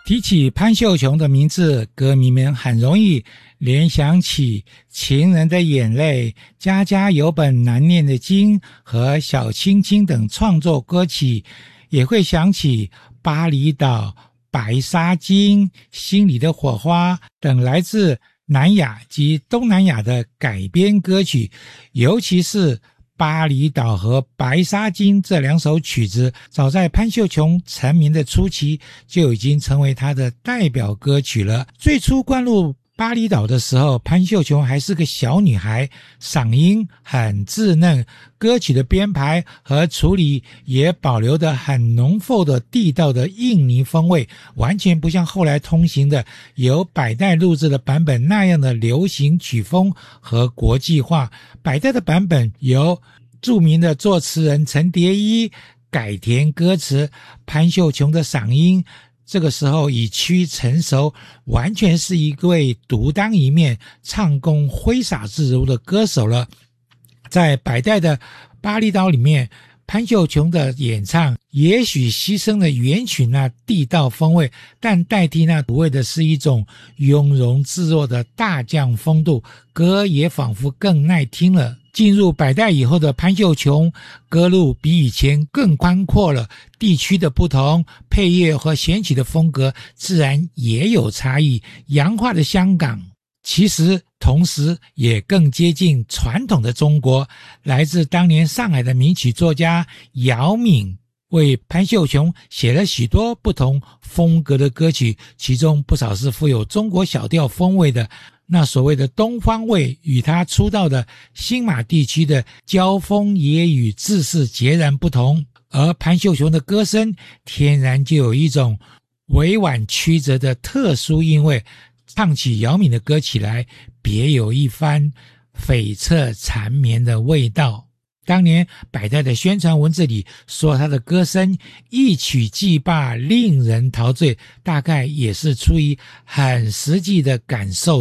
提起潘秀琼的名字，歌迷们很容易联想起情人的眼泪、家家有本难念的经和小青青等创作歌曲，也会想起巴厘岛、白沙晶、心里的火花等来自南亚及东南亚的改编歌曲，尤其是巴厘岛和白沙晶这两首曲子，早在潘秀琼成名的初期就已经成为她的代表歌曲了。最初灌入巴厘岛的时候，潘秀琼还是个小女孩，嗓音很稚嫩，歌曲的编排和处理也保留得很浓厚的地道的印尼风味，完全不像后来通行的由百代录制的版本那样的流行曲风和国际化。百代的版本由著名的作词人陈蝶衣改填歌词，潘秀琼的嗓音这个时候已趋成熟，完全是一位独当一面、唱功挥洒自如的歌手了。在百代的巴厘岛里面，潘秀琼的演唱也许牺牲了原曲那地道风味，但代替那土味的是一种雍容自若的大将风度，歌也仿佛更耐听了。进入百代以后的潘秀琼，歌路比以前更宽阔了，地区的不同，配乐和选曲的风格自然也有差异。洋化的香港其实同时也更接近传统的中国。来自当年上海的名曲作家姚敏为潘秀琼写了许多不同风格的歌曲，其中不少是富有中国小调风味的。那所谓的东方味与他出道的新马地区的交锋也与自是截然不同，而潘秀琼的歌声天然就有一种委婉曲折的特殊韵味，唱起姚敏的歌起来别有一番悱恻缠绵的味道。当年百代的宣传文字里说他的歌声一曲即罢，令人陶醉，大概也是出于很实际的感受。